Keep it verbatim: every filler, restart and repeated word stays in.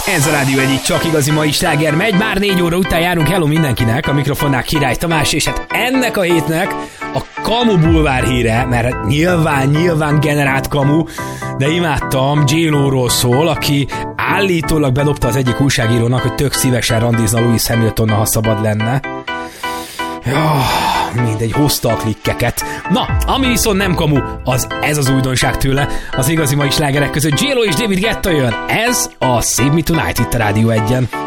Ez a Rádió egyik csak igazi mai sláger megy, már négy óra után járunk, hello mindenkinek, a mikrofonnál Király Tamás, és hát ennek a hétnek a Kamu bulvár híre, mert hát nyilván, nyilván generált kamu, de imádtam, J-Lo-ról szól, aki állítólag bedobta az egyik újságírónak, hogy tök szívesen randizna Lewis Hamiltonnal, ha szabad lenne. Jaj, mindegy, hozta a klikkeket. Na, ami viszont nem kamu, az ez az újdonság tőle. Az igazi mai slágerek között J-Lo és David Guetta jön. Ez a Save Me Tonight itt a Rádió egyen.